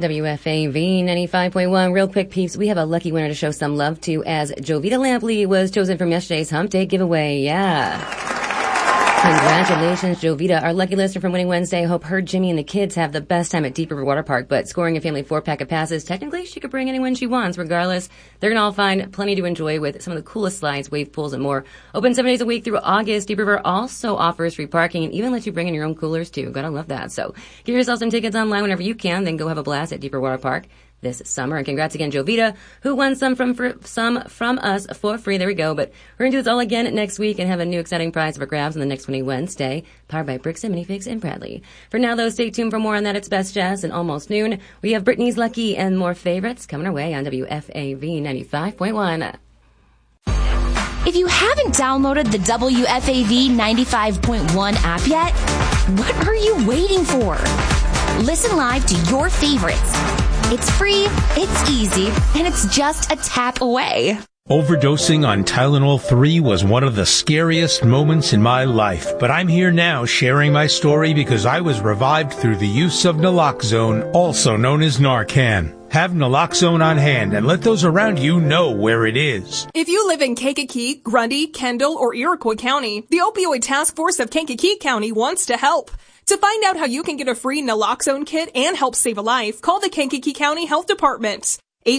WFAV 95.1. Real quick, peeps, we have a lucky winner to show some love to as Jovita Lampley was chosen from yesterday's Hump Day giveaway. Yeah. Congratulations, Jovita, our lucky listener from Winning Wednesday. Hope her, Jimmy, and the kids have the best time at Deep River Water Park, but scoring a family 4-pack of passes, technically she could bring anyone she wants. Regardless, they're going to all find plenty to enjoy with some of the coolest slides, wave pools, and more. Open 7 days a week through August. Deep River also offers free parking and even lets you bring in your own coolers, too. Gotta love that. So give yourself some tickets online whenever you can, then go have a blast at Deep River Water Park this summer. And congrats again, Jovita, who won some from us for free. There we go. But we're going to do this all again next week and have a new exciting prize for grabs on the next Winning Wednesday, powered by Bricks and Minifigs in Bradley. For now, though, stay tuned for more on that. It's Best Jazz and Almost Noon. We have Brittany's Lucky and more favorites coming our way on WFAV 95.1. If you haven't downloaded the WFAV 95.1 app yet, what are you waiting for? Listen live to your favorites. It's free, it's easy, and it's just a tap away. Overdosing on Tylenol 3 was one of the scariest moments in my life, but I'm here now sharing my story because I was revived through the use of Naloxone, also known as Narcan. Have Naloxone on hand and let those around you know where it is. If you live in Kankakee, Grundy, Kendall, or Iroquois County, the Opioid Task Force of Kankakee County wants to help. To find out how you can get a free Naloxone kit and help save a life, call the Kankakee County Health Department,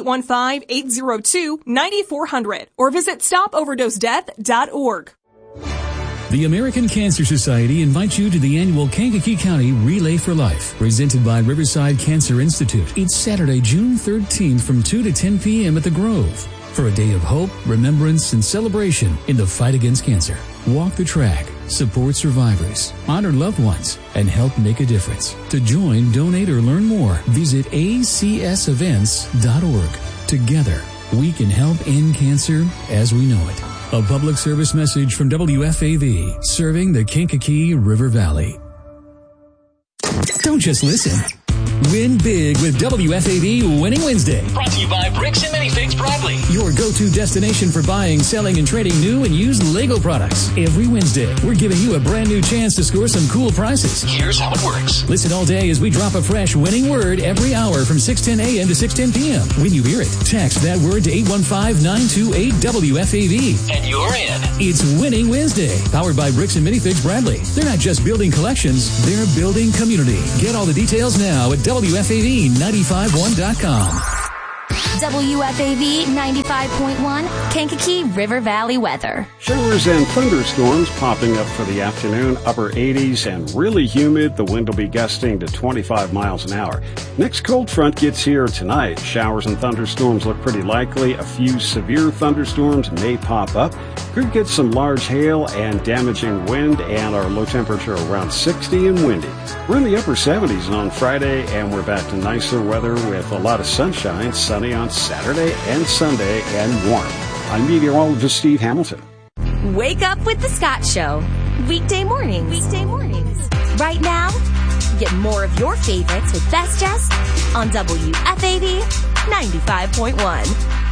815-802-9400, or visit stopoverdosedeath.org. The American Cancer Society invites you to the annual Kankakee County Relay for Life, presented by Riverside Cancer Institute. It's Saturday, June 13th from 2 to 10 p.m. at the Grove for a day of hope, remembrance, and celebration in the fight against cancer. Walk the track, support survivors, honor loved ones, and help make a difference. To join, donate, or learn more, visit acsevents.org. Together, we can help end cancer as we know it. A public service message from WFAV, serving the Kankakee River Valley. Don't just listen. Win big with WFAV Winning Wednesday. Brought to you by Bricks and Minifigs Bradley. Your go-to destination for buying, selling, and trading new and used Lego products. Every Wednesday, we're giving you a brand new chance to score some cool prizes. Here's how it works. Listen all day as we drop a fresh winning word every hour from 6:10 a.m. to 6:10 p.m. When you hear it, text that word to 815-928-WFAV. And you're in. It's Winning Wednesday, powered by Bricks and Minifigs Bradley. They're not just building collections, they're building community. Get all the details now at WFAV951.com. WFAV 95.1, Kankakee River Valley weather. Showers and thunderstorms popping up for the afternoon, upper 80s and really humid. The wind will be gusting to 25 miles an hour. Next cold front gets here tonight. Showers and thunderstorms look pretty likely. A few severe thunderstorms may pop up. Could get some large hail and damaging wind, and our low temperature around 60 and windy. We're in the upper 70s on Friday, and we're back to nicer weather with a lot of sunshine, sunny on Saturday and Sunday, and warm. I'm meteorologist Steve Hamilton. Wake up with the Scott Show. Weekday mornings. Right now, get more of your favorites with Best Jazz on WFAV 95.1.